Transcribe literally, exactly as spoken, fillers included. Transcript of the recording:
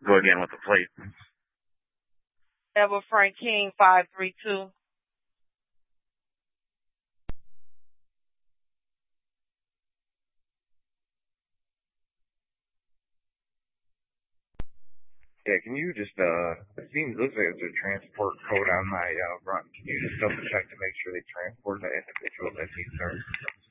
Go again with the plate. Ever Frank King, five three two. Yeah, can you just, uh, it seems, looks like there's a transport code on my, uh, run. Can you just double check to make sure they transport that individual that needs service?